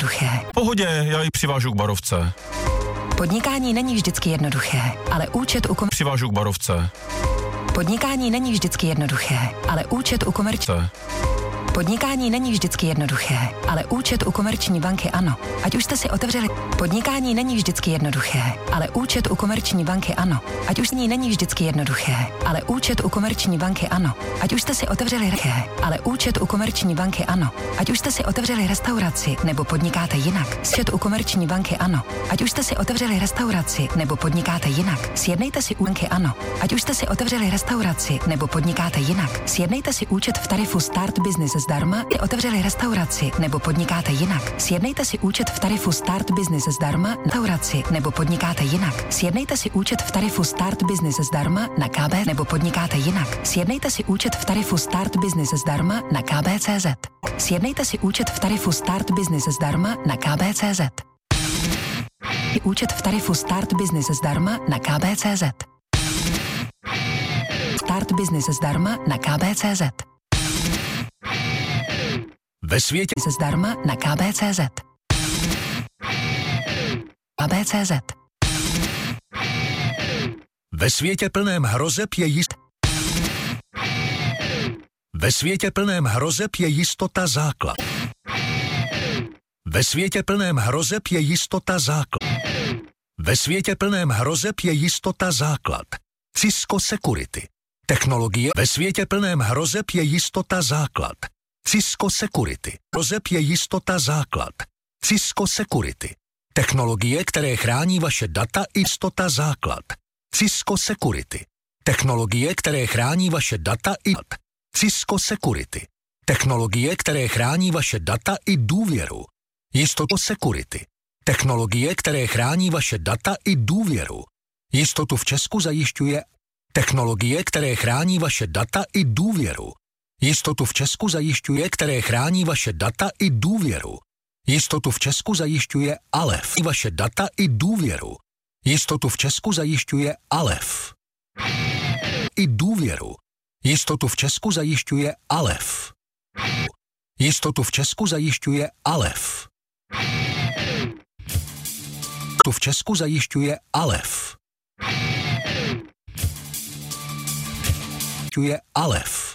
jednoduché. V pohodě, já ji přivážu k barovce. Podnikání není vždycky jednoduché, ale účet u Přivážu k barovce. Podnikání není vždycky jednoduché, ale účet u Podnikání není vždycky jednoduché, ale účet u Komerční banky ano. Ať už jste si otevřeli. Podnikání není vždycky jednoduché, ale účet u Komerční banky ano. Ať už není vždycky jednoduché, ale účet u Komerční banky ano. Ať už jste si otevřeli ale účet u Komerční banky ano. Ať už jste si otevřeli restauraci nebo podnikáte jinak. Účet u Komerční banky ano. Ať už jste si otevřeli restauraci nebo podnikáte jinak. Sjednejte si účet ano. Ať už jste si otevřeli restauraci nebo podnikáte jinak. Sjednejte si účet v tarifu Start Business zdarma i otevřeli restauraci nebo podnikáte jinak. Sjednejte si účet v tarifu Start Business zdarma, restauraci nebo podnikáte jinak. Sjednejte si účet v tarifu Start Business zdarma na KB nebo podnikáte jinak. Sjednejte si účet v tarifu Start Business zdarma na KB.cz. Sjednejte si účet v tarifu Start Business zdarma na KB.cz. Účet v tarifu Start Business zdarma na KB.cz. Start Business zdarma na KB.cz. Ve světě zdarma na KB.cz. KB.cz. Ve světě plném hrozeb je Ve světě plném hrozeb je jistota základ. Ve světě plném hrozeb je jistota základ. Ve světě plném hrozeb je jistota základ. Cisco Security. Technologie. Ve světě plném hrozeb je jistota základ. Cisco Security. Hrozeb je jistota základ. Cisco Security. Technologie, které chrání vaše data i jistota základ. Cisco Security. Technologie, které chrání vaše data i Cisco Security. Technologie, které chrání vaše data i důvěru. Jistotu Security. Technologie, které chrání vaše data i důvěru. Jistotu v Česku zajišťuje technologie, které chrání vaše data i důvěru. Jistotu v Česku zajišťuje, které chrání vaše data i důvěru. Jistotu v Česku zajišťuje Alef. Vaše data i důvěru. Jistotu v Česku zajišťuje Alef. I důvěru. Jistotu v Česku zajišťuje Alef. Jistotu v Česku zajišťuje Alef. Jistotu v Česku zajišťuje Alef. Alef.